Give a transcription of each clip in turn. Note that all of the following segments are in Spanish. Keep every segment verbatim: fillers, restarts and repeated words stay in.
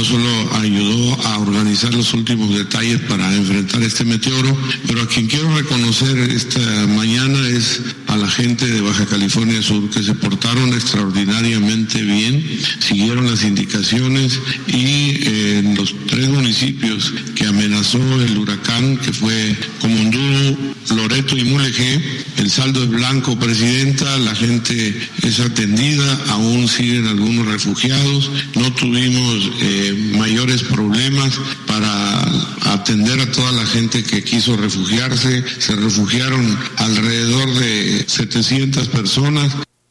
no solo ayudó a organizar los últimos detalles para enfrentar este meteoro, pero a quien quiero reconocer esta mañana es a la gente de Baja California Sur, que se portaron extraordinariamente bien, siguieron las indicaciones y eh, en los tres municipios que amenazó el huracán, que fue Comondú, Loreto y Mulegé, el saldo es blanco, Presidenta, la gente es atendida, aún siguen algunos refugiados, no tuvimos eh, mayores problemas para atender a toda la gente que quiso refugiarse, se refugiaron alrededor de setecientas personas.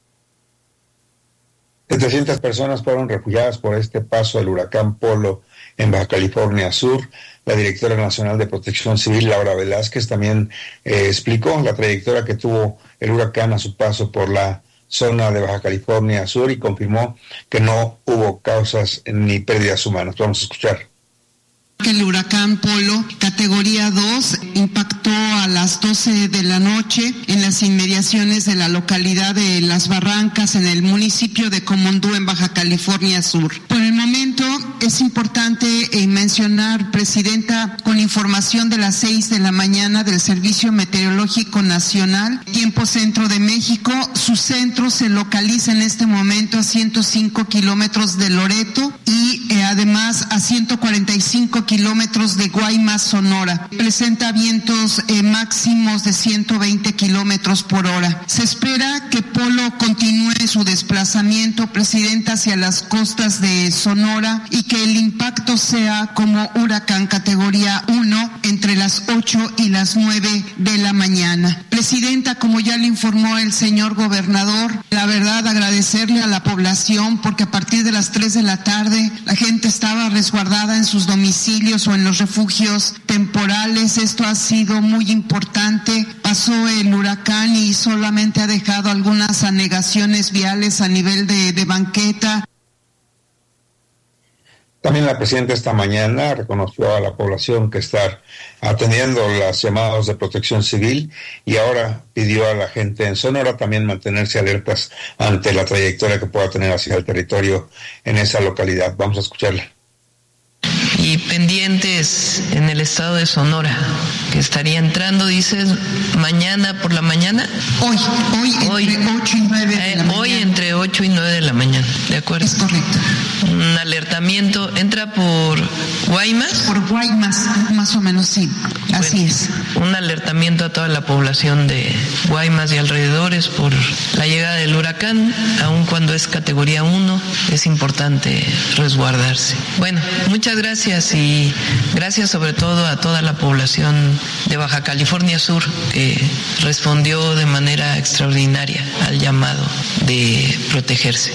setecientas personas fueron refugiadas por este paso del huracán Polo en Baja California Sur. La directora nacional de Protección Civil, Laura Velázquez, también eh, explicó la trayectoria que tuvo el huracán a su paso por la zona de Baja California Sur y confirmó que no hubo causas ni pérdidas humanas. Vamos a escuchar. El huracán Polo, categoría dos, impactó a las doce de la noche en las inmediaciones de la localidad de Las Barrancas, en el municipio de Comondú, en Baja California Sur. Por el momento es importante eh, mencionar, Presidenta, con información de las seis de la mañana del Servicio Meteorológico Nacional, tiempo centro de México, su centro se localiza en este momento a ciento cinco kilómetros de Loreto y eh, además a ciento cuarenta y cinco kilómetros de Guaymas, Sonora. Presenta vientos eh, máximos de ciento veinte kilómetros por hora. Se espera que Polo continúe su desplazamiento, Presidenta, hacia las costas de Sonora y que el impacto sea como huracán categoría uno entre las ocho y las nueve de la mañana. Presidenta, como ya le informó el señor gobernador, la verdad agradecerle a la población porque a partir de las tres de la tarde la gente estaba resguardada en sus domicilios o en los refugios temporales. Esto ha sido muy importante. Pasó el huracán y solamente ha dejado algunas anegaciones viales a nivel de, de banqueta. También la presidenta esta mañana reconoció a la población que está atendiendo las llamadas de protección civil y ahora pidió a la gente en Sonora también mantenerse alertas ante la trayectoria que pueda tener hacia el territorio en esa localidad. Vamos a escucharla. Y pendientes en el estado de Sonora, que estaría entrando, dices, mañana por la mañana. Hoy, hoy, hoy entre ocho y nueve de eh, la Hoy mañana. entre ocho y nueve de la mañana, ¿de acuerdo? Es correcto. Un alertamiento, ¿entra por Guaymas? Por Guaymas, más o menos, sí, así Bueno, es. Un alertamiento a toda la población de Guaymas y alrededores por la llegada del huracán, aun cuando es categoría uno, es importante resguardarse. Bueno, muchas gracias y gracias sobre todo a toda la población de Baja California Sur que respondió de manera extraordinaria al llamado de protegerse.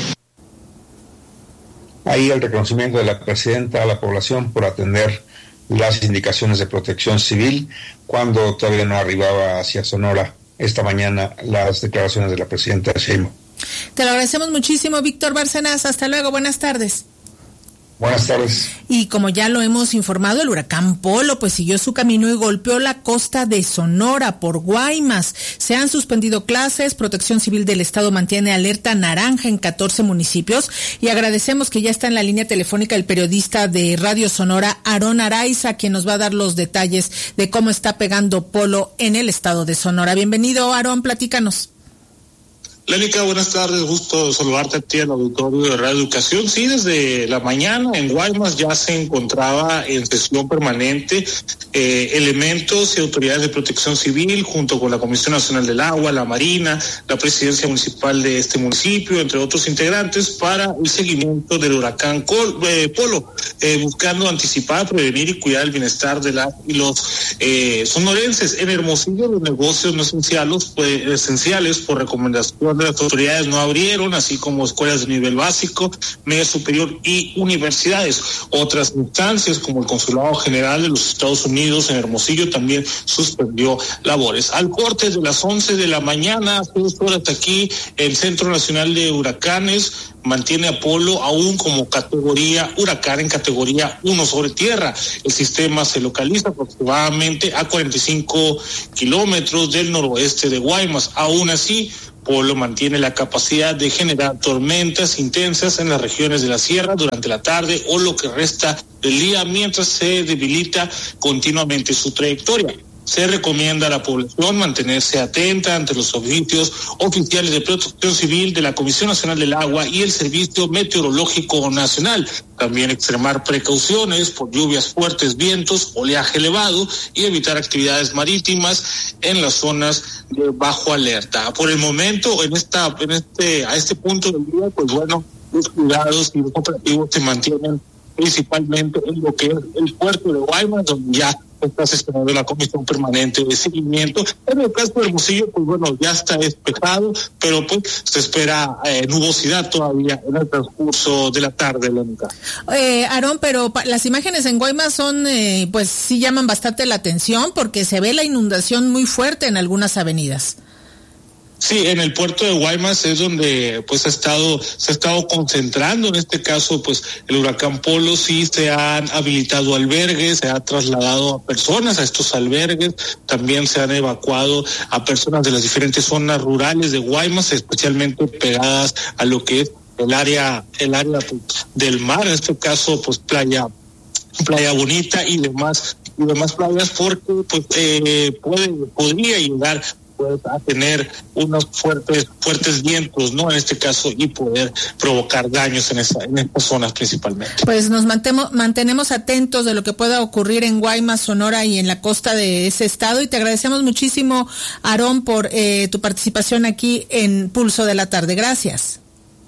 Ahí el reconocimiento de la presidenta a la población por atender las indicaciones de protección civil cuando todavía no arribaba hacia Sonora esta mañana las declaraciones de la presidenta Sheinbaum. Te lo agradecemos muchísimo, Víctor Bárcenas. Hasta luego, buenas tardes. Buenas tardes. Y como ya lo hemos informado, el huracán Polo pues siguió su camino y golpeó la costa de Sonora por Guaymas. Se han suspendido clases, Protección Civil del Estado mantiene alerta naranja en catorce municipios y agradecemos que ya está en la línea telefónica el periodista de Radio Sonora, Aarón Araiza, quien nos va a dar los detalles de cómo está pegando Polo en el estado de Sonora. Bienvenido, Aarón, platícanos. Lénica, buenas tardes, gusto saludarte a ti en el auditorio de Radio Educación. Sí, desde la mañana en Guaymas ya se encontraba en sesión permanente eh, elementos y autoridades de protección civil junto con la Comisión Nacional del Agua, la Marina, la Presidencia Municipal de este municipio, entre otros integrantes, para el seguimiento del huracán Col, eh, Polo, eh, buscando anticipar, prevenir y cuidar el bienestar de las y los eh, sonorenses. En Hermosillo los negocios no esenciales, pues, esenciales por recomendación de las autoridades no abrieron, así como escuelas de nivel básico, media superior y universidades. Otras instancias, como el Consulado General de los Estados Unidos en Hermosillo, también suspendió labores. Al corte de las once de la mañana, hace dos horas aquí, el Centro Nacional de Huracanes mantiene a Polo aún como categoría huracán en categoría uno sobre tierra. El sistema se localiza aproximadamente a cuarenta y cinco kilómetros del noroeste de Guaymas. Aún así, Polo mantiene la capacidad de generar tormentas intensas en las regiones de la sierra durante la tarde o lo que resta del día, mientras se debilita continuamente su trayectoria. Se recomienda a la población mantenerse atenta ante los servicios oficiales de protección civil de la Comisión Nacional del Agua y el Servicio Meteorológico Nacional. También extremar precauciones por lluvias fuertes, vientos, oleaje elevado y evitar actividades marítimas en las zonas de bajo alerta. Por el momento, en esta, en este, a este punto del día, pues bueno, los cuidados y los operativos se mantienen principalmente en lo que es el puerto de Guaymas, donde ya está sesionando la Comisión Permanente de Seguimiento. En el caso de Hermosillo, pues bueno, ya está despejado, pero pues se espera eh, nubosidad todavía en el transcurso de la tarde, Lénica. Eh, Aarón, pero pa- las imágenes en Guaymas son, eh, pues sí llaman bastante la atención porque se ve la inundación muy fuerte en algunas avenidas. Sí, en el puerto de Guaymas es donde pues ha estado, se ha estado concentrando, en este caso pues el huracán Polo. Sí se han habilitado albergues, se ha trasladado a personas a estos albergues, también se han evacuado a personas de las diferentes zonas rurales de Guaymas, especialmente pegadas a lo que es el área, el área pues, del mar, en este caso pues playa, playa Bonita y demás, y demás playas, porque pues eh, puede, podría llegar pues, a tener unos fuertes fuertes vientos, ¿no? En este caso, y poder provocar daños en esa, en estas zonas principalmente. Pues nos mantemos, mantenemos atentos de lo que pueda ocurrir en Guaymas, Sonora y en la costa de ese estado, y te agradecemos muchísimo, Aarón, por eh, tu participación aquí en Pulso de la Tarde. Gracias.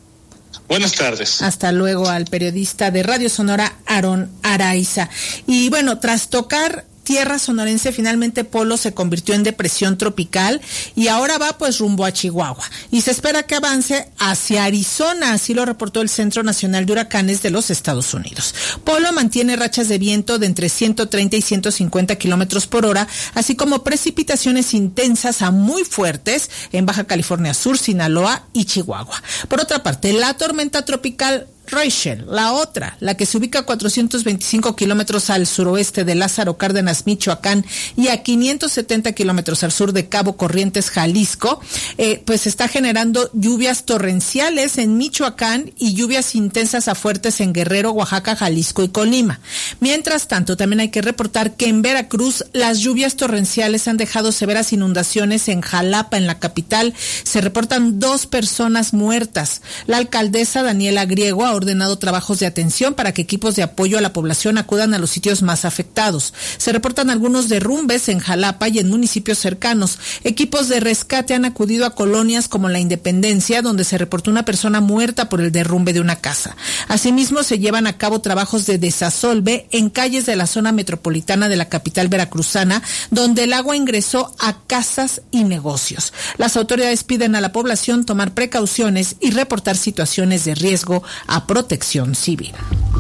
Buenas tardes. Hasta luego al periodista de Radio Sonora, Aarón Araiza. Y bueno, tras tocar tierra sonorense, finalmente Polo se convirtió en depresión tropical y ahora va pues rumbo a Chihuahua y se espera que avance hacia Arizona, así lo reportó el Centro Nacional de Huracanes de los Estados Unidos. Polo mantiene rachas de viento de entre ciento treinta y ciento cincuenta kilómetros por hora, así como precipitaciones intensas a muy fuertes en Baja California Sur, Sinaloa y Chihuahua. Por otra parte, la tormenta tropical Rachel, la otra, la que se ubica a cuatrocientos veinticinco kilómetros al suroeste de Lázaro Cárdenas, Michoacán, y a quinientos setenta kilómetros al sur de Cabo Corrientes, Jalisco, eh, pues está generando lluvias torrenciales en Michoacán y lluvias intensas a fuertes en Guerrero, Oaxaca, Jalisco y Colima. Mientras tanto, también hay que reportar que en Veracruz las lluvias torrenciales han dejado severas inundaciones en Jalapa, en la capital. Se reportan dos personas muertas. La alcaldesa Daniela Griego ha ordenado trabajos de atención para que equipos de apoyo a la población acudan a los sitios más afectados. Se reportan algunos derrumbes en Jalapa y en municipios cercanos. Equipos de rescate han acudido a colonias como La Independencia, donde se reportó una persona muerta por el derrumbe de una casa. Asimismo, se llevan a cabo trabajos de desasolve en calles de la zona metropolitana de la capital veracruzana, donde el agua ingresó a casas y negocios. Las autoridades piden a la población tomar precauciones y reportar situaciones de riesgo a Protección Civil.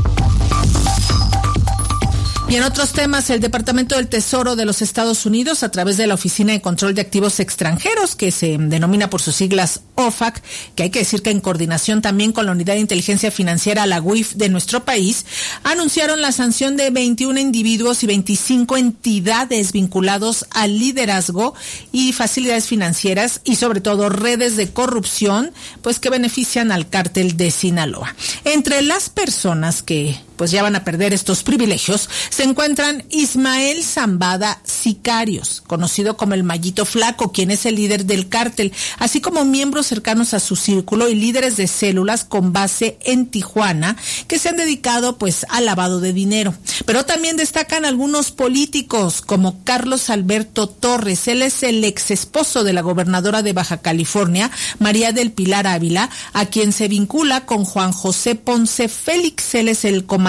Y en otros temas, el Departamento del Tesoro de los Estados Unidos, a través de la Oficina de Control de Activos Extranjeros, que se denomina por sus siglas O F A C, que hay que decir que en coordinación también con la Unidad de Inteligencia Financiera, la U I F de nuestro país, anunciaron la sanción de veintiún individuos y veinticinco entidades vinculados al liderazgo y facilidades financieras y sobre todo redes de corrupción, pues que benefician al cártel de Sinaloa. Entre las personas que pues ya van a perder estos privilegios, se encuentran Ismael Zambada Sicarios, conocido como el Mallito Flaco, quien es el líder del cártel, así como miembros cercanos a su círculo y líderes de células con base en Tijuana, que se han dedicado pues al lavado de dinero. Pero también destacan algunos políticos, como Carlos Alberto Torres. Él es el ex esposo de la gobernadora de Baja California, María del Pilar Ávila, a quien se vincula con Juan José Ponce Félix. Él es el comandante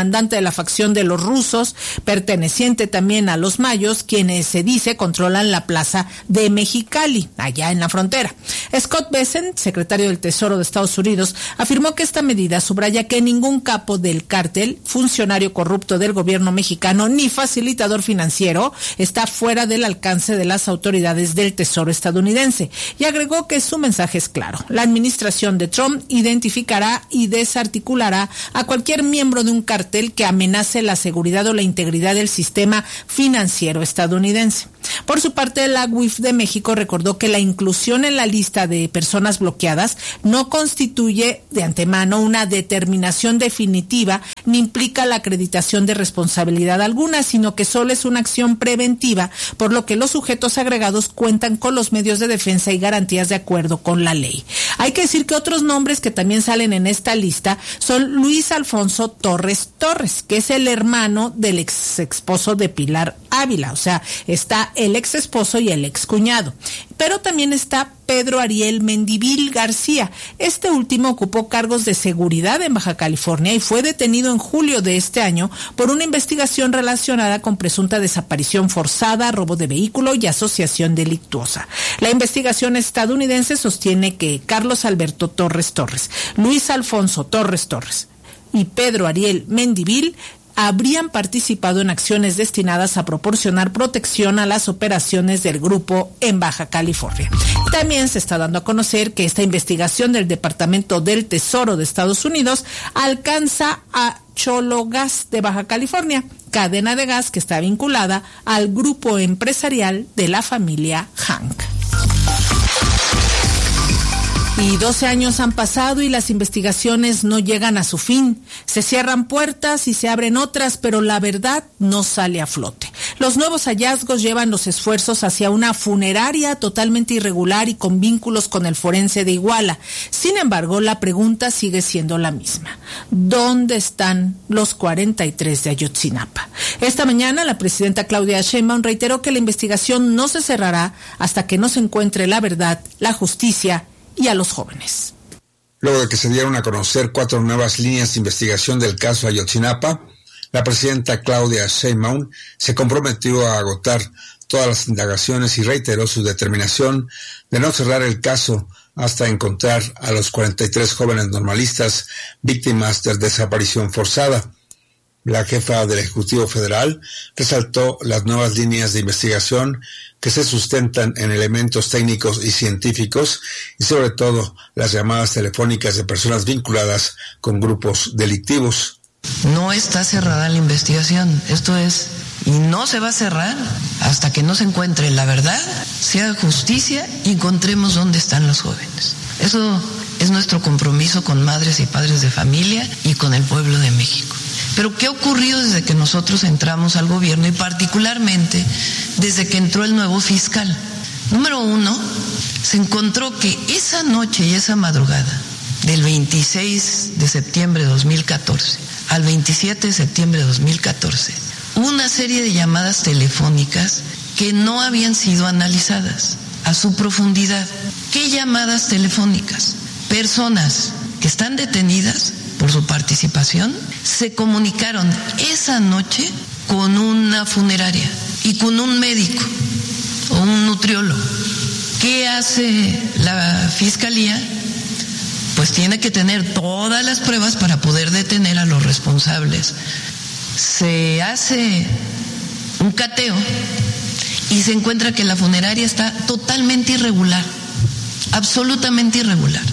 comandante de la facción de los rusos, perteneciente también a los mayos, quienes se dice controlan la plaza de Mexicali, allá en la frontera. Scott Bessent, secretario del Tesoro de Estados Unidos, afirmó que esta medida subraya que ningún capo del cártel, funcionario corrupto del gobierno mexicano ni facilitador financiero está fuera del alcance de las autoridades del Tesoro estadounidense, y agregó que su mensaje es claro: la administración de Trump identificará y desarticulará a cualquier miembro de un cártel que amenace la seguridad o la integridad del sistema financiero estadounidense. Por su parte, la U I F de México recordó que la inclusión en la lista de personas bloqueadas no constituye de antemano una determinación definitiva ni implica la acreditación de responsabilidad alguna, sino que solo es una acción preventiva, por lo que los sujetos agregados cuentan con los medios de defensa y garantías de acuerdo con la ley. Hay que decir que otros nombres que también salen en esta lista son Luis Alfonso Torres Torres, que es el hermano del ex esposo de Pilar Ávila, o sea, está el ex esposo y el ex cuñado. Pero también está Pedro Ariel Mendivil García. Este último ocupó cargos de seguridad en Baja California y fue detenido en julio de este año por una investigación relacionada con presunta desaparición forzada, robo de vehículo y asociación delictuosa. La investigación estadounidense sostiene que Carlos Alberto Torres Torres, Luis Alfonso Torres Torres y Pedro Ariel Mendivil habrían participado en acciones destinadas a proporcionar protección a las operaciones del grupo en Baja California. También se está dando a conocer que esta investigación del Departamento del Tesoro de Estados Unidos alcanza a Chologas de Baja California, cadena de gas que está vinculada al grupo empresarial de la familia Hank. Y doce años han pasado y las investigaciones no llegan a su fin. Se cierran puertas y se abren otras, pero la verdad no sale a flote. Los nuevos hallazgos llevan los esfuerzos hacia una funeraria totalmente irregular y con vínculos con el forense de Iguala. Sin embargo, la pregunta sigue siendo la misma: ¿dónde están los cuarenta y tres de Ayotzinapa? Esta mañana la presidenta Claudia Sheinbaum reiteró que la investigación no se cerrará hasta que no se encuentre la verdad, la justicia y a los jóvenes. Luego de que se dieron a conocer cuatro nuevas líneas de investigación del caso Ayotzinapa, la presidenta Claudia Sheinbaum se comprometió a agotar todas las indagaciones y reiteró su determinación de no cerrar el caso hasta encontrar a los cuarenta y tres jóvenes normalistas víctimas de desaparición forzada. La jefa del Ejecutivo Federal resaltó las nuevas líneas de investigación que se sustentan en elementos técnicos y científicos y sobre todo las llamadas telefónicas de personas vinculadas con grupos delictivos. No está cerrada la investigación, esto es, y no se va a cerrar hasta que no se encuentre la verdad, se haga justicia y encontremos dónde están los jóvenes. Eso es nuestro compromiso con madres y padres de familia y con el pueblo de México. Pero ¿qué ha ocurrido desde que nosotros entramos al gobierno y particularmente desde que entró el nuevo fiscal? Número uno, se encontró que esa noche y esa madrugada del veintiséis de septiembre de dos mil catorce al veintisiete de septiembre de dos mil catorce, una serie de llamadas telefónicas que no habían sido analizadas a su profundidad. ¿Qué llamadas telefónicas? Personas que están detenidas por su participación se comunicaron esa noche con una funeraria y con un médico o un nutriólogo. ¿Qué hace la fiscalía? Pues tiene que tener todas las pruebas para poder detener a los responsables. Se hace un cateo y se encuentra que la funeraria está totalmente irregular, absolutamente irregular.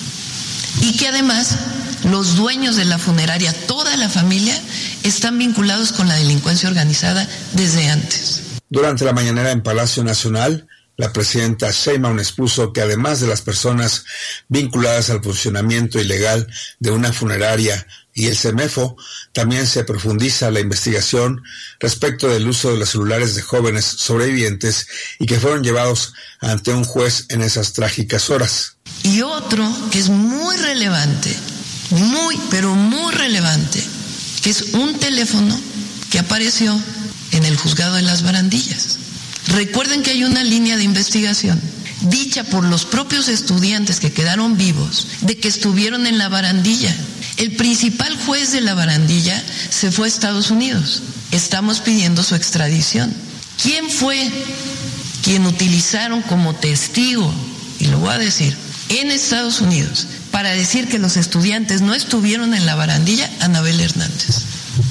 Y que además los dueños de la funeraria, toda la familia, están vinculados con la delincuencia organizada desde antes. Durante la mañanera en Palacio Nacional, la presidenta Sheinbaum expuso que además de las personas vinculadas al funcionamiento ilegal de una funeraria y el CEMEFO, también se profundiza la investigación respecto del uso de los celulares de jóvenes sobrevivientes y que fueron llevados ante un juez en esas trágicas horas. Y otro que es muy relevante, muy, pero muy relevante, que es un teléfono que apareció en el juzgado de Las Barandillas. Recuerden que hay una línea de investigación dicha por los propios estudiantes que quedaron vivos de que estuvieron en La Barandilla. El principal juez de la barandilla se fue a Estados Unidos. Estamos pidiendo su extradición. ¿Quién fue quien utilizaron como testigo, y lo voy a decir, en Estados Unidos, para decir que los estudiantes no estuvieron en la barandilla? Anabel Hernández.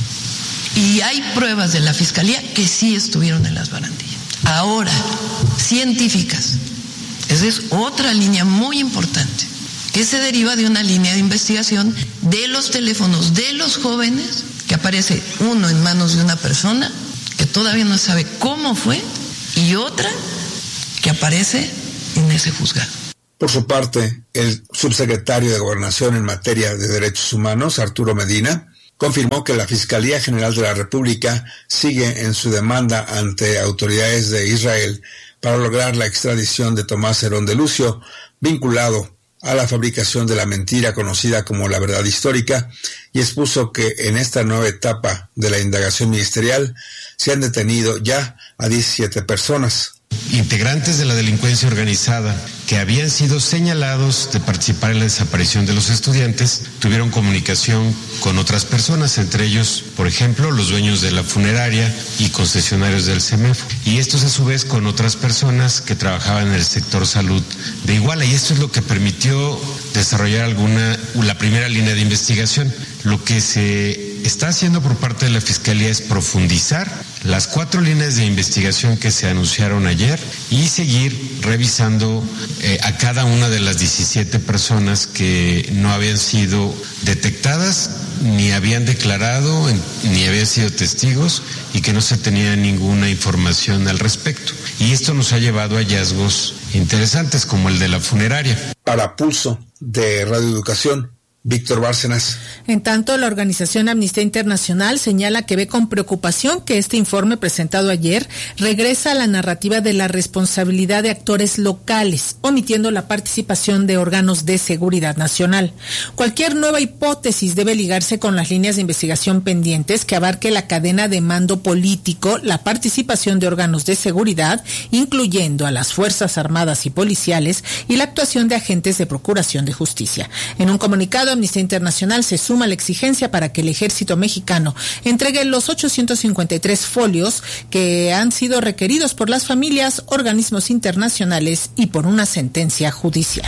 Y hay pruebas de la Fiscalía que sí estuvieron en las barandillas. Ahora, científicas. Esa es otra línea muy importante, que se deriva de una línea de investigación de los teléfonos de los jóvenes, que aparece uno en manos de una persona que todavía no sabe cómo fue, y otra que aparece en ese juzgado. Por su parte, el subsecretario de Gobernación en materia de derechos humanos, Arturo Medina, confirmó que la Fiscalía General de la República sigue en su demanda ante autoridades de Israel para lograr la extradición de Tomás Herón de Lucio, vinculado a la fabricación de la mentira conocida como la verdad histórica, y expuso que en esta nueva etapa de la indagación ministerial se han detenido ya a diecisiete personas. Integrantes de la delincuencia organizada que habían sido señalados de participar en la desaparición de los estudiantes tuvieron comunicación con otras personas, entre ellos, por ejemplo, los dueños de la funeraria y concesionarios del CEMEFO, y estos a su vez con otras personas que trabajaban en el sector salud de Iguala, y esto es lo que permitió desarrollar alguna la primera línea de investigación. Lo que se está haciendo por parte de la Fiscalía es profundizar las cuatro líneas de investigación que se anunciaron ayer y seguir revisando eh, a cada una de las diecisiete personas que no habían sido detectadas, ni habían declarado, ni habían sido testigos y que no se tenía ninguna información al respecto. Y esto nos ha llevado a hallazgos interesantes como el de la funeraria. Para Pulso de Radio Educación, Víctor Bárcenas. En tanto, la organización Amnistía Internacional señala que ve con preocupación que este informe presentado ayer regresa a la narrativa de la responsabilidad de actores locales, omitiendo la participación de órganos de seguridad nacional. Cualquier nueva hipótesis debe ligarse con las líneas de investigación pendientes que abarque la cadena de mando político, la participación de órganos de seguridad, incluyendo a las Fuerzas Armadas y policiales, y la actuación de agentes de procuración de justicia. En un comunicado, Amnistía Internacional se suma a la exigencia para que el ejército mexicano entregue los ochocientos cincuenta y tres folios que han sido requeridos por las familias, organismos internacionales y por una sentencia judicial.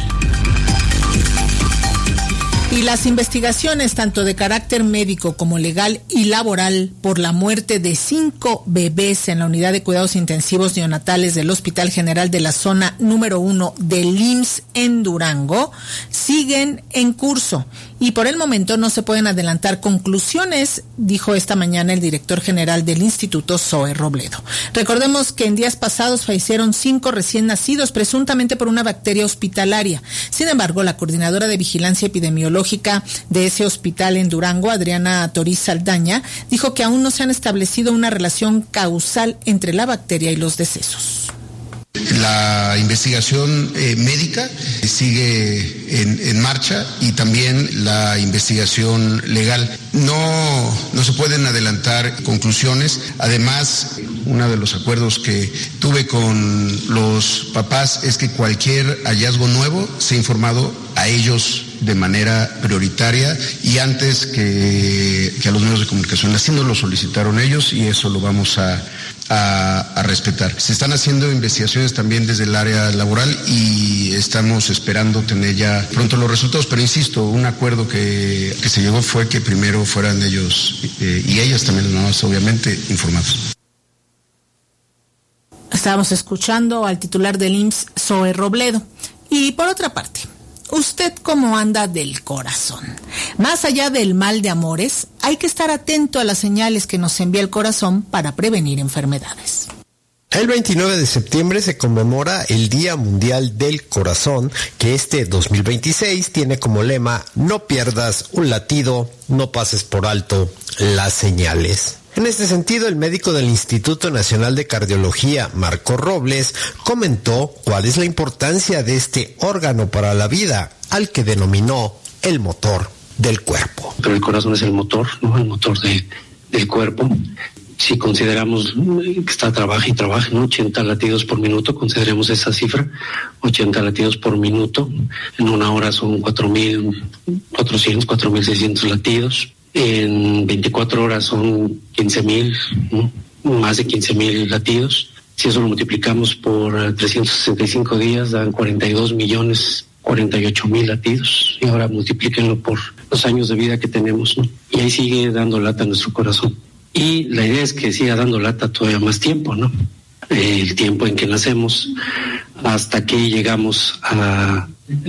Y las investigaciones, tanto de carácter médico como legal y laboral, por la muerte de cinco bebés en la unidad de cuidados intensivos neonatales del Hospital General de la Zona número uno del I M S S en Durango, siguen en curso. Y por el momento no se pueden adelantar conclusiones, dijo esta mañana el director general del Instituto Zoe Robledo. Recordemos que en días pasados fallecieron cinco recién nacidos, presuntamente por una bacteria hospitalaria. Sin embargo, la coordinadora de vigilancia epidemiológica de ese hospital en Durango, Adriana Toriz Saldaña, dijo que aún no se han establecido una relación causal entre la bacteria y los decesos. La investigación eh, médica sigue en, en marcha y también la investigación legal. No, no se pueden adelantar conclusiones. Además, uno de los acuerdos que tuve con los papás es que cualquier hallazgo nuevo sea informado a ellos de manera prioritaria y antes que, que a los medios de comunicación. Así nos lo solicitaron ellos y eso lo vamos a A, a respetar. Se están haciendo investigaciones también desde el área laboral y estamos esperando tener ya pronto los resultados, pero insisto, un acuerdo que, que se llegó fue que primero fueran ellos eh, y ellas también, ¿no? Obviamente, informados. Estábamos escuchando al titular del I M S S, Zoe Robledo. Y por otra parte, ¿usted cómo anda del corazón? Más allá del mal de amores, hay que estar atento a las señales que nos envía el corazón para prevenir enfermedades. El veintinueve de septiembre se conmemora el Día Mundial del Corazón, que este dos mil veintiséis tiene como lema: no pierdas un latido, no pases por alto las señales. En este sentido, el médico del Instituto Nacional de Cardiología, Marco Robles, comentó cuál es la importancia de este órgano para la vida, al que denominó el motor del cuerpo. Pero el corazón es el motor, ¿no? El motor de, del cuerpo. Si si consideramos que está trabaja y trabaja, ¿no? ochenta latidos por minuto, consideremos esa cifra, ochenta latidos por minuto, en una hora son cuatro mil cuatrocientos, cuatro mil seiscientos latidos, en veinticuatro horas son quince mil, ¿no? Más de quince mil latidos. Si eso lo multiplicamos por trescientos sesenta y cinco días, dan cuarenta y dos millones, cuarenta y ocho mil latidos. Y ahora multiplíquenlo por los años de vida que tenemos, ¿no? Y ahí sigue dando lata nuestro corazón. Y la idea es que siga dando lata todavía más tiempo, ¿no? El tiempo en que nacemos hasta que llegamos a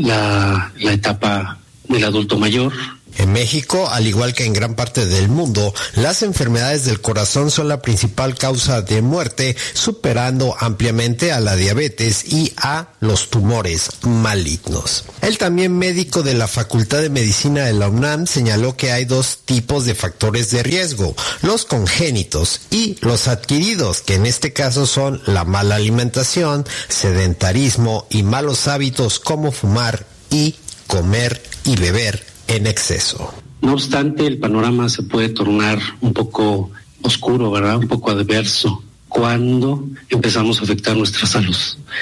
la, la etapa del adulto mayor. En México, al igual que en gran parte del mundo, las enfermedades del corazón son la principal causa de muerte, superando ampliamente a la diabetes y a los tumores malignos. El también médico de la Facultad de Medicina de la UNAM señaló que hay dos tipos de factores de riesgo, los congénitos y los adquiridos, que en este caso son la mala alimentación, sedentarismo y malos hábitos como fumar y comer y beber en exceso. No obstante, el panorama se puede tornar un poco oscuro, ¿verdad? Un poco adverso cuando empezamos a afectar nuestra salud.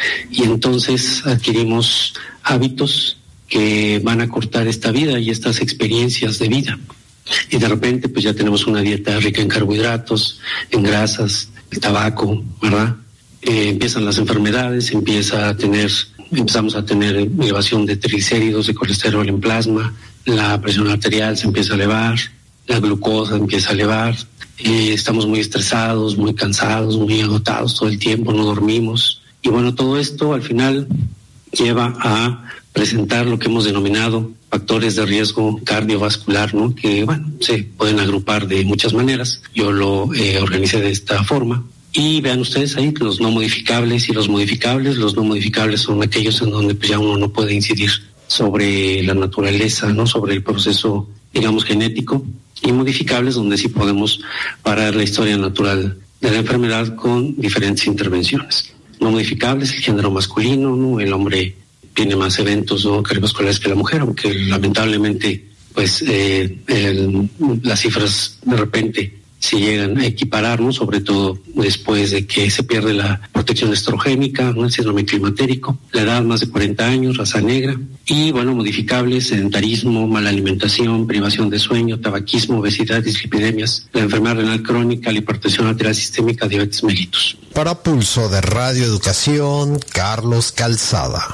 Y entonces adquirimos hábitos que van a cortar esta vida y estas experiencias de vida. Y de repente, pues ya tenemos una dieta rica en carbohidratos, en grasas, el tabaco, ¿verdad? Eh, empiezan las enfermedades, empieza a tener, empezamos a tener elevación de triglicéridos, de colesterol en plasma, la presión arterial se empieza a elevar, la glucosa empieza a elevar, eh, estamos muy estresados, muy cansados, muy agotados todo el tiempo, no dormimos. Y bueno, todo esto al final lleva a presentar lo que hemos denominado factores de riesgo cardiovascular, ¿no? Que, bueno, se pueden agrupar de muchas maneras. Yo lo eh, organicé de esta forma. Y vean ustedes ahí los no modificables y los modificables. Los no modificables son aquellos en donde pues, ya uno no puede incidir sobre la naturaleza, ¿no? Sobre el proceso, digamos, genético, y modificables donde sí podemos parar la historia natural de la enfermedad con diferentes intervenciones. No modificables, el género masculino, ¿no? El hombre tiene más eventos, ¿no? cardiovasculares que la mujer, aunque lamentablemente pues eh, el, las cifras de repente se llegan a equiparar, ¿no? Sobre todo después de que se pierde la protección estrogénica, ¿no? El síndrome climatérico, la edad más de cuarenta años, raza negra, y bueno, modificables, sedentarismo, mala alimentación, privación de sueño, tabaquismo, obesidad, dislipidemias, la enfermedad renal crónica, la hipertensión arterial sistémica, diabetes mellitus. Para Pulso de Radio Educación, Carlos Calzada.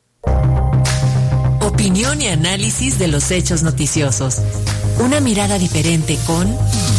Opinión y análisis de los hechos noticiosos. Una mirada diferente con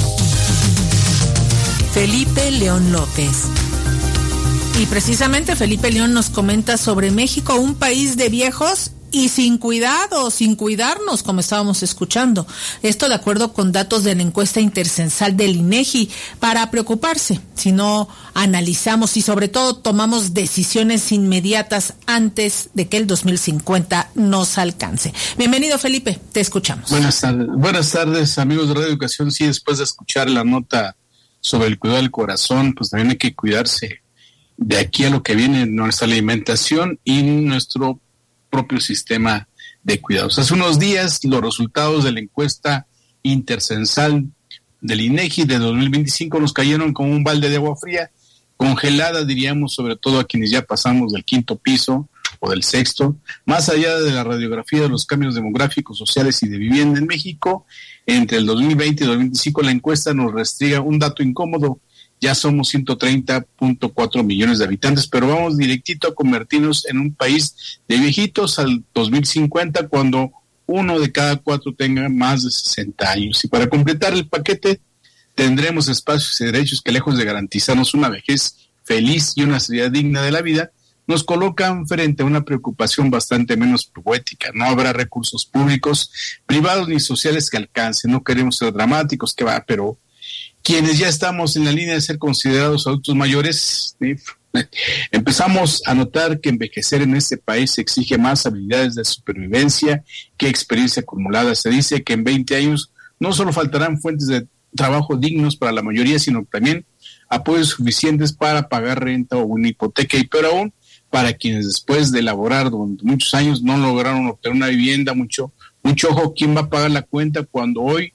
Felipe León López. Y precisamente Felipe León nos comenta sobre México, un país de viejos y sin cuidado, sin cuidarnos, como estábamos escuchando. Esto de acuerdo con datos de la encuesta intercensal del INEGI, para preocuparse si no analizamos y sobre todo tomamos decisiones inmediatas antes de que el dos mil cincuenta nos alcance. Bienvenido, Felipe, te escuchamos. Buenas tardes, buenas tardes, amigos de Radio Educación. Sí, después de escuchar la nota sobre el cuidado del corazón, pues también hay que cuidarse de aquí a lo que viene, nuestra alimentación y nuestro propio sistema de cuidados. Hace unos días los resultados de la encuesta intercensal del INEGI de dos mil veinticinco nos cayeron como un balde de agua fría, congelada, diríamos, sobre todo a quienes ya pasamos del quinto piso o del sexto. Más allá de la radiografía de los cambios demográficos, sociales y de vivienda en México, entre el dos mil veinte y dos mil veinticinco la encuesta nos restriega un dato incómodo. Ya somos ciento treinta punto cuatro millones de habitantes, pero vamos directito a convertirnos en un país de viejitos al dos mil cincuenta, cuando uno de cada cuatro tenga más de sesenta años. Y para completar el paquete, tendremos espacios y derechos que, lejos de garantizarnos una vejez feliz y una salida digna de la vida, nos colocan frente a una preocupación bastante menos poética. No habrá recursos públicos, privados ni sociales que alcancen. No queremos ser dramáticos, que va, pero quienes ya estamos en la línea de ser considerados adultos mayores, ¿sí? Empezamos a notar que envejecer en este país exige más habilidades de supervivencia que experiencia acumulada. Se dice que en veinte años no solo faltarán fuentes de trabajo dignos para la mayoría, sino también apoyos suficientes para pagar renta o una hipoteca, y peor aún, para quienes después de laborar durante muchos años no lograron obtener una vivienda. Mucho, mucho ojo, ¿quién va a pagar la cuenta cuando hoy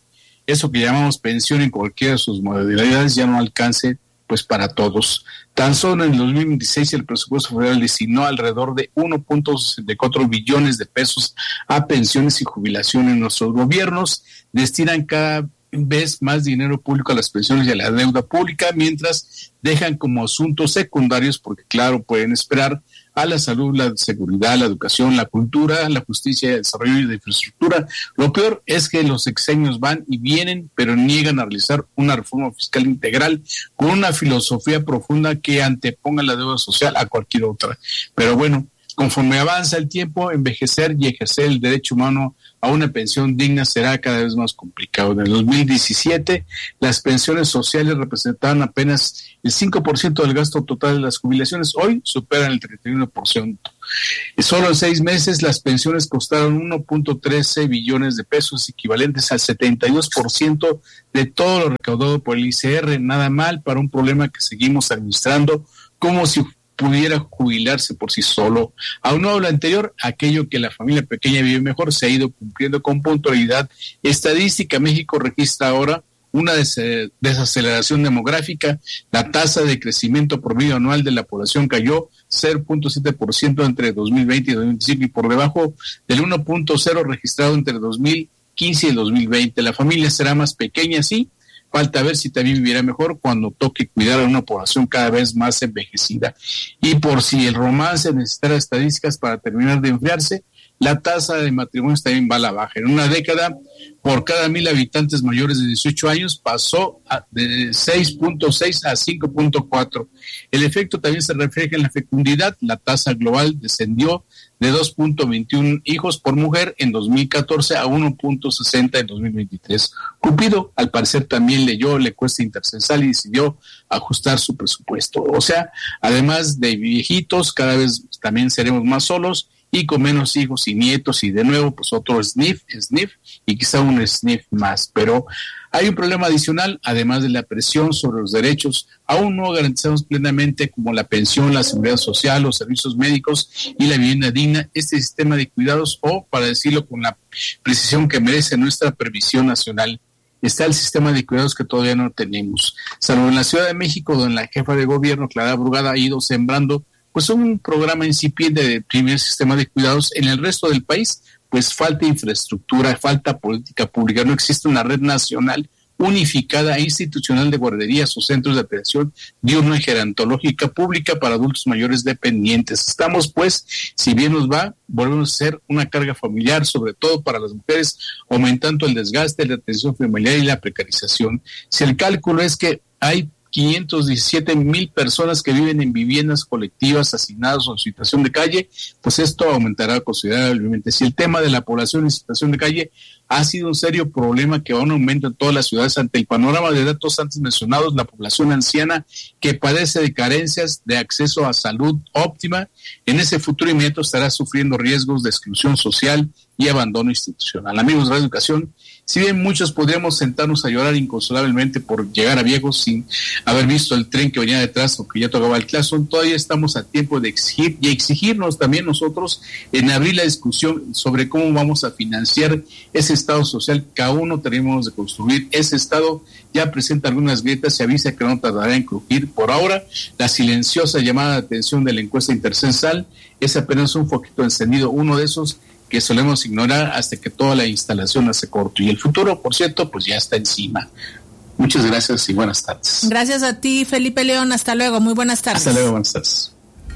eso que llamamos pensión en cualquiera de sus modalidades ya no alcance pues para todos. Tan solo en el dos mil veintiséis el presupuesto federal destinó alrededor de uno punto sesenta y cuatro billones de pesos a pensiones y jubilaciones. Nuestros gobiernos destinan cada vez más dinero público a las pensiones y a la deuda pública, mientras dejan como asuntos secundarios, porque claro, pueden esperar, a la salud, la seguridad, la educación, la cultura, la justicia, el desarrollo y la infraestructura. Lo peor es que los sexenios van y vienen, pero niegan a realizar una reforma fiscal integral con una filosofía profunda que anteponga la deuda social a cualquier otra. Pero bueno, conforme avanza el tiempo, envejecer y ejercer el derecho humano a una pensión digna será cada vez más complicado. En el dos mil diecisiete, las pensiones sociales representaban apenas el cinco por ciento del gasto total de las jubilaciones. Hoy superan el treinta y uno por ciento. Y solo en seis meses, las pensiones costaron uno punto trece billones de pesos, equivalentes al setenta y dos por ciento de todo lo recaudado por el I C R. Nada mal para un problema que seguimos administrando como si pudiera jubilarse por sí solo. Aunado a lo anterior, aquello que la familia pequeña vive mejor se ha ido cumpliendo con puntualidad estadística. México registra ahora una des- desaceleración demográfica. La tasa de crecimiento promedio anual de la población cayó cero punto siete por ciento entre dos mil veinte y dos mil veinticinco y por debajo del uno punto cero registrado entre dos mil quince y dos mil veinte. La familia será más pequeña, sí. Falta ver si también vivirá mejor cuando toque cuidar a una población cada vez más envejecida. Y por si el romance necesitara estadísticas para terminar de enfriarse, la tasa de matrimonios también va a la baja. En una década, por cada mil habitantes mayores de dieciocho años, pasó a, de seis punto seis a cinco punto cuatro. El efecto también se refleja en la fecundidad. La tasa global descendió de dos punto veintiún hijos por mujer en dos mil catorce a uno punto sesenta en dos mil veintitrés. Cupido, al parecer, también leyó la encuesta intercensal y decidió ajustar su presupuesto. O sea, además de viejitos, cada vez también seremos más solos y con menos hijos y nietos, y de nuevo, pues otro sniff, sniff, y quizá un sniff más. Pero hay un problema adicional, además de la presión sobre los derechos. Aún no garantizamos plenamente como la pensión, la seguridad social, los servicios médicos y la vivienda digna, este sistema de cuidados, o para decirlo con la precisión que merece nuestra previsión nacional, está el sistema de cuidados que todavía no tenemos. Salvo en la Ciudad de México, donde la jefa de gobierno, Clara Brugada, ha ido sembrando pues un programa incipiente de primer sistema de cuidados. En el resto del país, pues falta infraestructura, falta política pública, no existe una red nacional unificada e institucional de guarderías o centros de atención diurna y gerontológica pública para adultos mayores dependientes. Estamos, pues, si bien nos va, volvemos a ser una carga familiar, sobre todo para las mujeres, aumentando el desgaste, la atención familiar y la precarización. Si el cálculo es que hay quinientos diecisiete mil personas que viven en viviendas colectivas, asignadas o en situación de calle, pues esto aumentará considerablemente. Si el tema de la población en situación de calle ha sido un serio problema que aún aumenta en todas las ciudades ante el panorama de datos antes mencionados, la población anciana que padece de carencias de acceso a salud óptima, en ese futuro inmediato estará sufriendo riesgos de exclusión social y abandono institucional. Amigos de Radio Educación, si bien muchos podríamos sentarnos a llorar inconsolablemente por llegar a viejos sin haber visto el tren que venía detrás o que ya tocaba el claxon, todavía estamos a tiempo de exigir y exigirnos también nosotros en abrir la discusión sobre cómo vamos a financiar ese Estado social que aún no tenemos de construir. Ese Estado ya presenta algunas grietas y avisa que no tardará en crujir. Por ahora, la silenciosa llamada de atención de la encuesta intercensal es apenas un foquito encendido, uno de esos que solemos ignorar hasta que toda la instalación hace corto. Y el futuro, por cierto, pues ya está encima. Muchas gracias y buenas tardes. Gracias a ti, Felipe León. Hasta luego. Muy buenas tardes. Hasta luego, buenas tardes.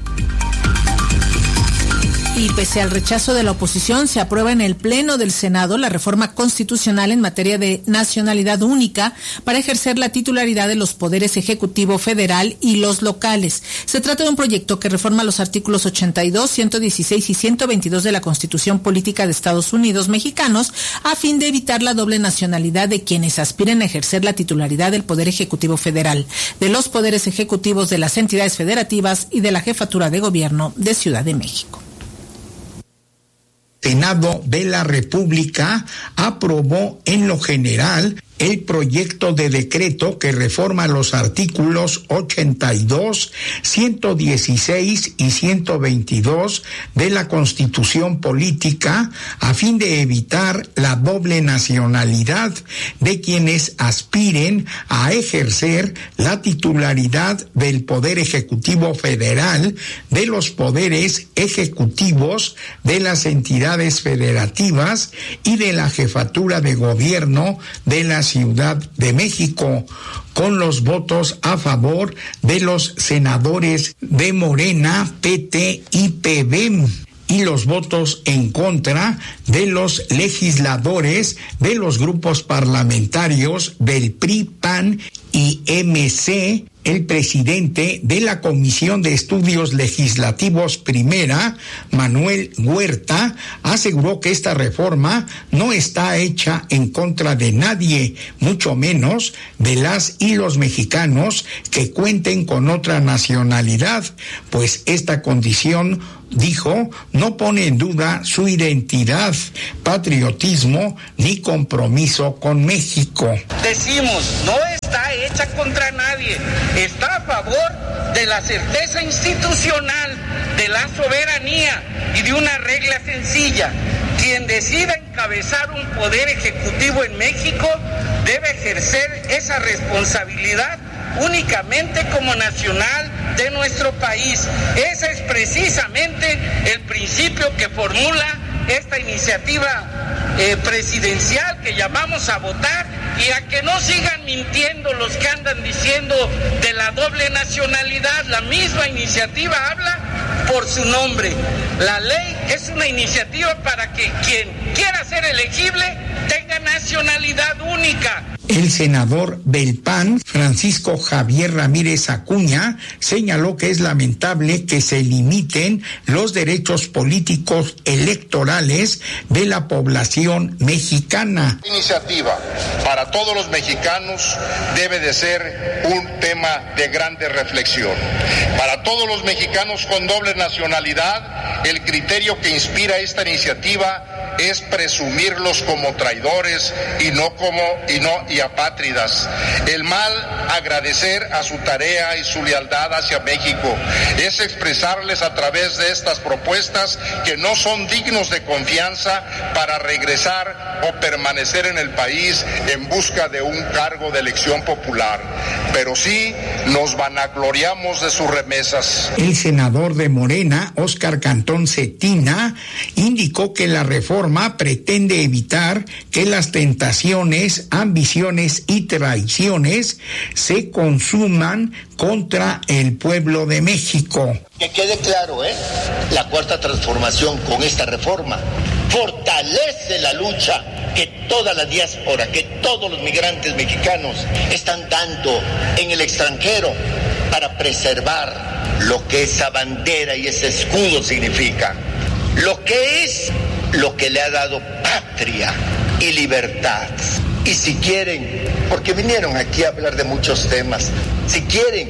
Y pese al rechazo de la oposición, se aprueba en el Pleno del Senado la reforma constitucional en materia de nacionalidad única para ejercer la titularidad de los poderes ejecutivo federal y los locales. Se trata de un proyecto que reforma los artículos ochenta y dos, ciento dieciséis y ciento veintidós de la Constitución Política de Estados Unidos Mexicanos a fin de evitar la doble nacionalidad de quienes aspiren a ejercer la titularidad del Poder Ejecutivo Federal, de los poderes ejecutivos de las entidades federativas y de la Jefatura de Gobierno de Ciudad de México. Senado de la República aprobó en lo general el proyecto de decreto que reforma los artículos ochenta y dos, ciento dieciséis y ciento veintidós de la Constitución Política a fin de evitar la doble nacionalidad de quienes aspiren a ejercer la titularidad del Poder Ejecutivo Federal, de los poderes ejecutivos de las entidades federativas y de la jefatura de gobierno de la Ciudad de México, con los votos a favor de los senadores de Morena, P T y P B, y los votos en contra de los legisladores de los grupos parlamentarios del P R I, P A N y M C. El presidente de la Comisión de Estudios Legislativos Primera, Manuel Huerta, aseguró que esta reforma no está hecha en contra de nadie, mucho menos de las y los mexicanos que cuenten con otra nacionalidad, pues esta condición, dijo, no pone en duda su identidad, patriotismo ni compromiso con México. Decimos, no está hecha contra nadie, está a favor de la certeza institucional, de la soberanía y de una regla sencilla. Quien decida encabezar un poder ejecutivo en México debe ejercer esa responsabilidad únicamente como nacional de nuestro país. Ese es precisamente el principio que formula esta iniciativa eh, presidencial que llamamos a votar, y a que no sigan mintiendo los que andan diciendo de la doble nacionalidad. La misma iniciativa habla por su nombre. La ley es una iniciativa para que quien quiera ser elegible tenga nacionalidad única. El senador del P A N, Francisco Javier Ramírez Acuña, señaló que es lamentable que se limiten los derechos políticos electorales de la población mexicana. La iniciativa para todos los mexicanos debe de ser un tema de grande reflexión. Para todos los mexicanos con doble nacionalidad, el criterio que inspira esta iniciativa es presumirlos como traidores y no como y no y apátridas. El mal agradecer a su tarea y su lealtad hacia México es expresarles a través de estas propuestas que no son dignos de confianza para regresar o permanecer en el país en busca de un cargo de elección popular, pero sí nos vanagloriamos de sus remesas. El senador de Morena, Óscar Cantón Cetina, indicó que la reforma pretende evitar que las tentaciones, ambiciones y traiciones se consuman contra el pueblo de México. Que quede claro, ¿eh? La Cuarta Transformación con esta reforma fortalece la lucha que toda la diáspora, que todos los migrantes mexicanos están dando en el extranjero para preservar lo que esa bandera y ese escudo significa, lo que es lo que le ha dado patria y libertad. Y si quieren, porque vinieron aquí a hablar de muchos temas, si quieren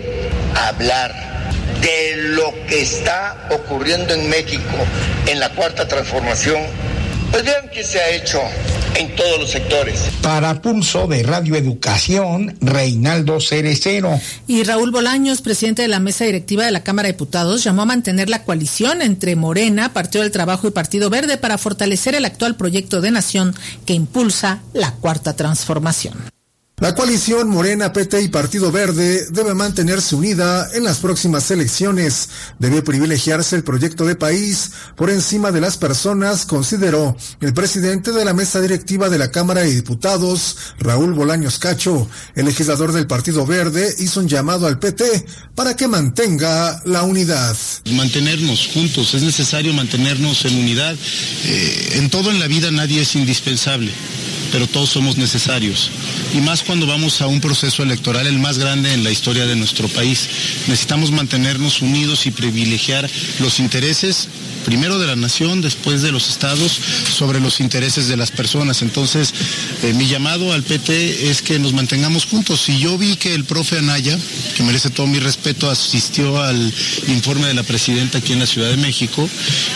hablar de lo que está ocurriendo en México en la Cuarta Transformación, pues vean que se ha hecho en todos los sectores. Para Pulso de Radio Educación, Reinaldo Cerecero. Y Raúl Bolaños, presidente de la mesa directiva de la Cámara de Diputados, llamó a mantener la coalición entre Morena, Partido del Trabajo y Partido Verde para fortalecer el actual proyecto de nación que impulsa la Cuarta Transformación. La coalición Morena, P T y Partido Verde debe mantenerse unida en las próximas elecciones. Debe privilegiarse el proyecto de país por encima de las personas, consideró el presidente de la mesa directiva de la Cámara de Diputados, Raúl Bolaños Cacho. El legislador del Partido Verde hizo un llamado al P T para que mantenga la unidad. Mantenernos juntos, es necesario mantenernos en unidad. Eh, en todo en la vida nadie es indispensable, pero todos somos necesarios. Y más cuando vamos a un proceso electoral, el más grande en la historia de nuestro país. Necesitamos mantenernos unidos y privilegiar los intereses, primero de la nación, después de los estados, sobre los intereses de las personas. Entonces, eh, mi llamado al P T es que nos mantengamos juntos. Y yo vi que el profe Anaya, que merece todo mi respeto, asistió al informe de la presidenta aquí en la Ciudad de México,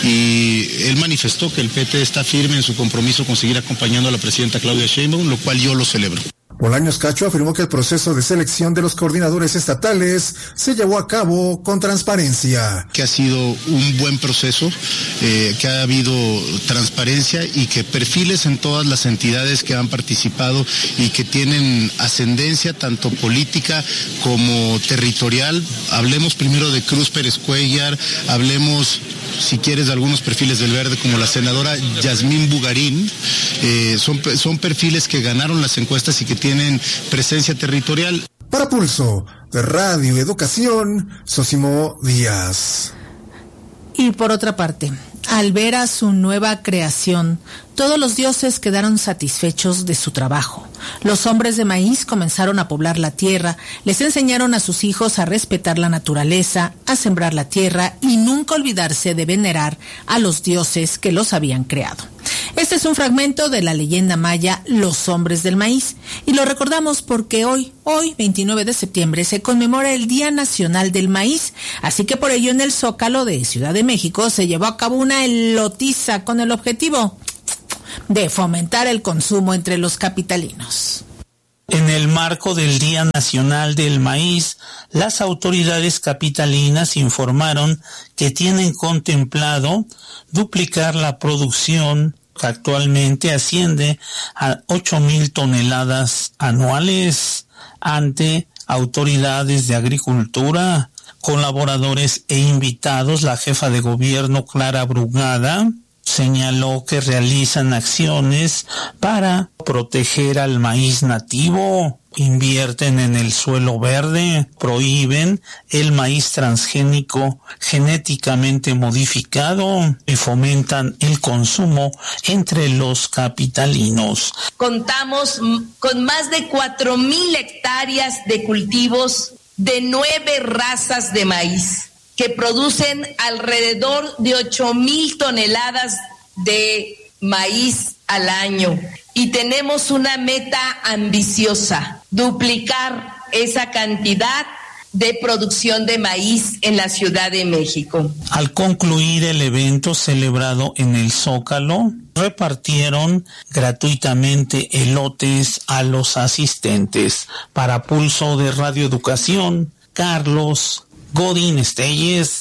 y él manifestó que el P T está firme en su compromiso con seguir acompañando a la presidenta Claudia Sheinbaum, lo cual yo lo celebro. Bolaños Cacho afirmó que el proceso de selección de los coordinadores estatales se llevó a cabo con transparencia. Que ha sido un buen proceso, eh, que ha habido transparencia y que perfiles en todas las entidades que han participado y que tienen ascendencia tanto política como territorial. Hablemos primero de Cruz Pérez Cuellar, hablemos, si quieres, de algunos perfiles del Verde como la senadora Yasmín Bugarín. Eh, son, son perfiles que ganaron las encuestas y que tienen presencia territorial. Para Pulso de Radio Educación, Sosimo Díaz. Y por otra parte, al ver a su nueva creación, todos los dioses quedaron satisfechos de su trabajo. Los hombres de maíz comenzaron a poblar la tierra, les enseñaron a sus hijos a respetar la naturaleza, a sembrar la tierra y nunca olvidarse de venerar a los dioses que los habían creado. Este es un fragmento de la leyenda maya Los Hombres del Maíz, y lo recordamos porque hoy, hoy, veintinueve de septiembre, se conmemora el Día Nacional del Maíz, así que por ello en el Zócalo de Ciudad de México se llevó a cabo una elotiza con el objetivo de fomentar el consumo entre los capitalinos. En el marco del Día Nacional del Maíz, las autoridades capitalinas informaron que tienen contemplado duplicar la producción, que actualmente asciende a ocho mil toneladas anuales, ante autoridades de agricultura, colaboradores e invitados. La jefa de gobierno, Clara Brugada, señaló que realizan acciones para proteger al maíz nativo, invierten en el suelo verde, prohíben el maíz transgénico genéticamente modificado y fomentan el consumo entre los capitalinos. Contamos con más de cuatro mil hectáreas de cultivos de nueve razas de maíz, que producen alrededor de ocho mil toneladas de maíz al año. Y tenemos una meta ambiciosa: duplicar esa cantidad de producción de maíz en la Ciudad de México. Al concluir el evento celebrado en el Zócalo, repartieron gratuitamente elotes a los asistentes. Para Pulso de Radio Educación, Carlos Godín Estelles.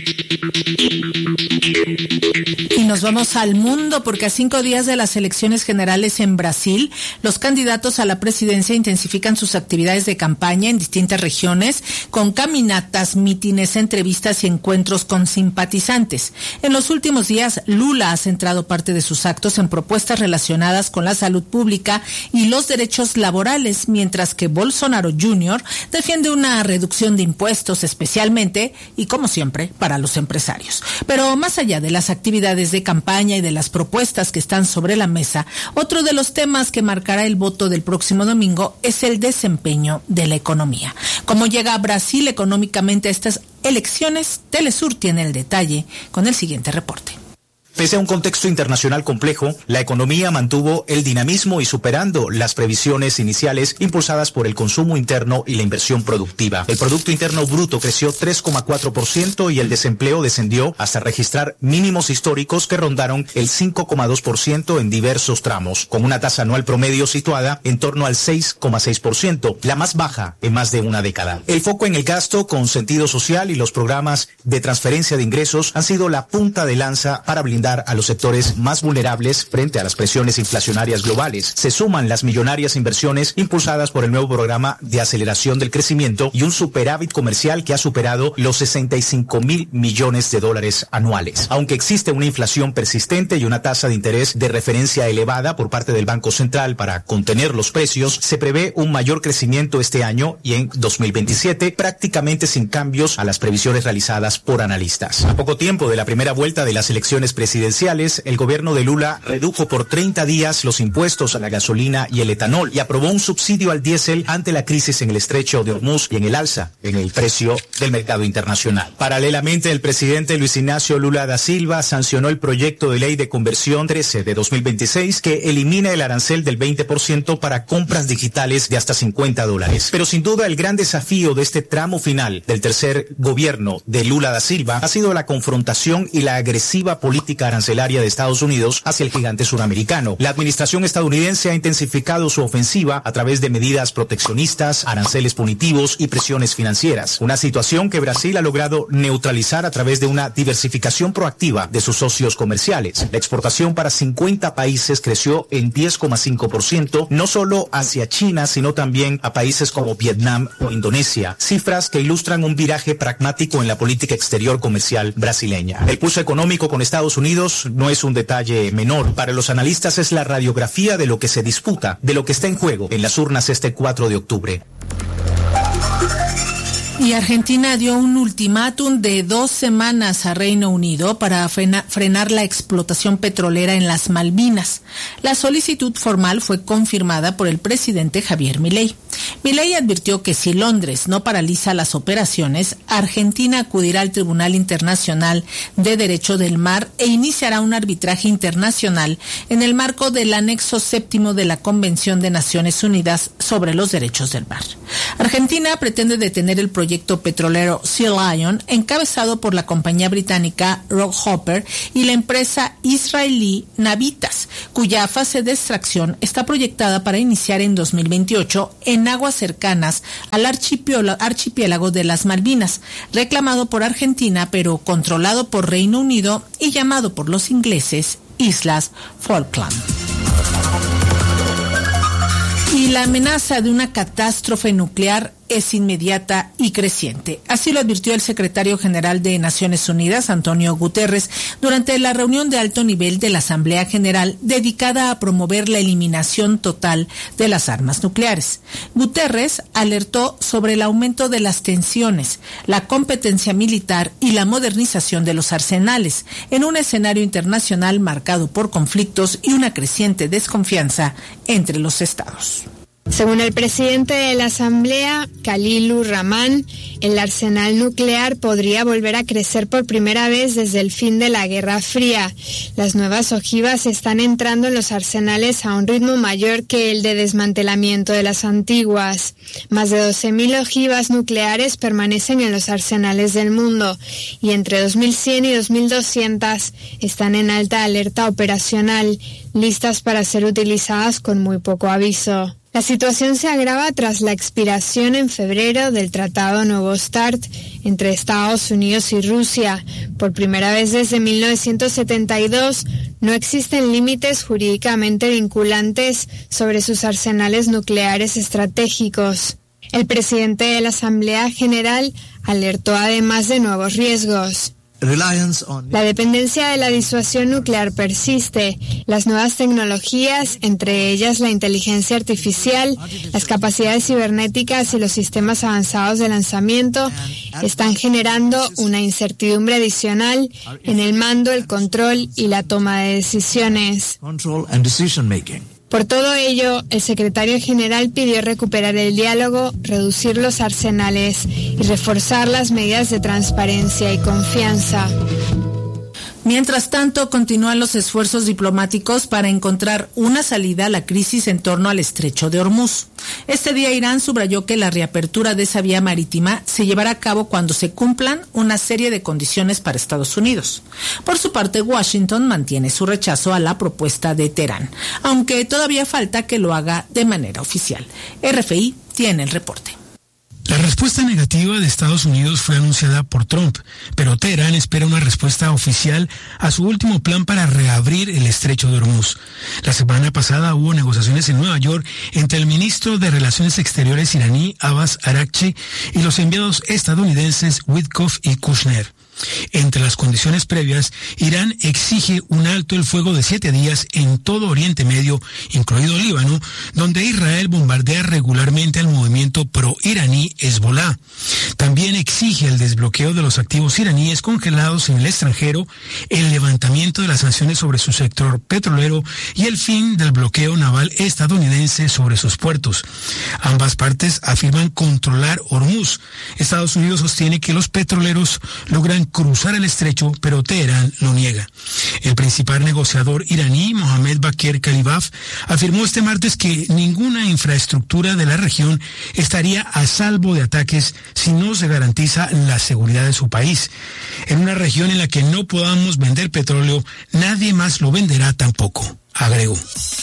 Y nos vamos al mundo, porque a cinco días de las elecciones generales en Brasil, los candidatos a la presidencia intensifican sus actividades de campaña en distintas regiones, con caminatas, mítines, entrevistas y encuentros con simpatizantes. En los últimos días, Lula ha centrado parte de sus actos en propuestas relacionadas con la salud pública y los derechos laborales, mientras que Bolsonaro junior defiende una reducción de impuestos, especialmente, y como siempre, para los empresarios. Pero más allá de las actividades de campaña y de las propuestas que están sobre la mesa, otro de los temas que marcará el voto del próximo domingo es el desempeño de la economía. ¿Cómo llega Brasil económicamente a estas elecciones? Telesur tiene el detalle con el siguiente reporte. Pese a un contexto internacional complejo, la economía mantuvo el dinamismo y superando las previsiones iniciales impulsadas por el consumo interno y la inversión productiva. El Producto Interno Bruto creció tres coma cuatro por ciento y el desempleo descendió hasta registrar mínimos históricos que rondaron el cinco coma dos por ciento en diversos tramos, con una tasa anual promedio situada en torno al seis coma seis por ciento, la más baja en más de una década. El foco en el gasto con sentido social y los programas de transferencia de ingresos han sido la punta de lanza para blindar a los sectores más vulnerables frente a las presiones inflacionarias globales. Se suman las millonarias inversiones impulsadas por el nuevo programa de aceleración del crecimiento y un superávit comercial que ha superado los sesenta y cinco mil millones de dólares anuales. Aunque existe una inflación persistente y una tasa de interés de referencia elevada por parte del Banco Central para contener los precios, se prevé un mayor crecimiento este año y en dos mil veintisiete, prácticamente sin cambios a las previsiones realizadas por analistas. A poco tiempo de la primera vuelta de las elecciones presidenciales, el gobierno de Lula redujo por treinta días los impuestos a la gasolina y el etanol y aprobó un subsidio al diésel ante la crisis en el estrecho de Hormuz y en el alza en el precio del mercado internacional. Paralelamente, el presidente Luis Ignacio Lula da Silva sancionó el proyecto de ley de conversión trece de dos mil veintiséis que elimina el arancel del veinte por ciento para compras digitales de hasta cincuenta dólares. Pero sin duda el gran desafío de este tramo final del tercer gobierno de Lula da Silva ha sido la confrontación y la agresiva política política arancelaria de Estados Unidos hacia el gigante suramericano. La administración estadounidense ha intensificado su ofensiva a través de medidas proteccionistas, aranceles punitivos y presiones financieras. Una situación que Brasil ha logrado neutralizar a través de una diversificación proactiva de sus socios comerciales. La exportación para cincuenta países creció en diez coma cinco por ciento, no solo hacia China, sino también a países como Vietnam o Indonesia. Cifras que ilustran un viraje pragmático en la política exterior comercial brasileña. El pulso económico con Estados Unidos no es un detalle menor. Para los analistas es la radiografía de lo que se disputa, de lo que está en juego en las urnas este cuatro de octubre. Y Argentina dio un ultimátum de dos semanas a Reino Unido para frena, frenar la explotación petrolera en las Malvinas. La solicitud formal fue confirmada por el presidente Javier Milei. Milei advirtió que si Londres no paraliza las operaciones, Argentina acudirá al Tribunal Internacional de Derecho del Mar e iniciará un arbitraje internacional en el marco del anexo séptimo de la Convención de Naciones Unidas sobre los Derechos del Mar. Argentina pretende detener el proyecto proyecto petrolero Sea Lion, encabezado por la compañía británica Rockhopper y la empresa israelí Navitas, cuya fase de extracción está proyectada para iniciar en dos mil veintiocho en aguas cercanas al archipiélago, archipiélago de las Malvinas, reclamado por Argentina pero controlado por Reino Unido y llamado por los ingleses Islas Falkland. Y la amenaza de una catástrofe nuclear es inmediata y creciente. Así lo advirtió el secretario general de Naciones Unidas, Antonio Guterres, durante la reunión de alto nivel de la Asamblea General dedicada a promover la eliminación total de las armas nucleares. Guterres alertó sobre el aumento de las tensiones, la competencia militar y la modernización de los arsenales en un escenario internacional marcado por conflictos y una creciente desconfianza entre los estados. Según el presidente de la Asamblea, Khalilur Rahman, el arsenal nuclear podría volver a crecer por primera vez desde el fin de la Guerra Fría. Las nuevas ojivas están entrando en los arsenales a un ritmo mayor que el de desmantelamiento de las antiguas. Más de doce mil ojivas nucleares permanecen en los arsenales del mundo y entre dos mil cien y dos mil doscientas están en alta alerta operacional, listas para ser utilizadas con muy poco aviso. La situación se agrava tras la expiración en febrero del Tratado Nuevo START entre Estados Unidos y Rusia. Por primera vez desde mil novecientos setenta y dos, no existen límites jurídicamente vinculantes sobre sus arsenales nucleares estratégicos. El presidente de la Asamblea General alertó además de nuevos riesgos. La dependencia de la disuasión nuclear persiste. Las nuevas tecnologías, entre ellas la inteligencia artificial, las capacidades cibernéticas y los sistemas avanzados de lanzamiento, están generando una incertidumbre adicional en el mando, el control y la toma de decisiones. Por todo ello, el secretario general pidió recuperar el diálogo, reducir los arsenales y reforzar las medidas de transparencia y confianza. Mientras tanto, continúan los esfuerzos diplomáticos para encontrar una salida a la crisis en torno al estrecho de Hormuz. Este día Irán subrayó que la reapertura de esa vía marítima se llevará a cabo cuando se cumplan una serie de condiciones para Estados Unidos. Por su parte, Washington mantiene su rechazo a la propuesta de Teherán, aunque todavía falta que lo haga de manera oficial. R F I tiene el reporte. La respuesta negativa de Estados Unidos fue anunciada por Trump, pero Teherán espera una respuesta oficial a su último plan para reabrir el estrecho de Hormuz. La semana pasada hubo negociaciones en Nueva York entre el ministro de Relaciones Exteriores iraní Abbas Araghchi y los enviados estadounidenses Witkoff y Kushner. Entre las condiciones previas, Irán exige un alto el fuego de siete días en todo Oriente Medio, incluido Líbano, donde Israel bombardea regularmente al movimiento pro-iraní Hezbollah. También exige el desbloqueo de los activos iraníes congelados en el extranjero, el levantamiento de las sanciones sobre su sector petrolero y el fin del bloqueo naval estadounidense sobre sus puertos. Ambas partes afirman controlar Hormuz. Estados Unidos sostiene que los petroleros logran cruzar el estrecho, pero Teherán lo niega. El principal negociador iraní, Mohammad Bakir Kalibaf, afirmó este martes que ninguna infraestructura de la región estaría a salvo de ataques si no se garantiza la seguridad de su país. En una región en la que no podamos vender petróleo, nadie más lo venderá tampoco, agregó.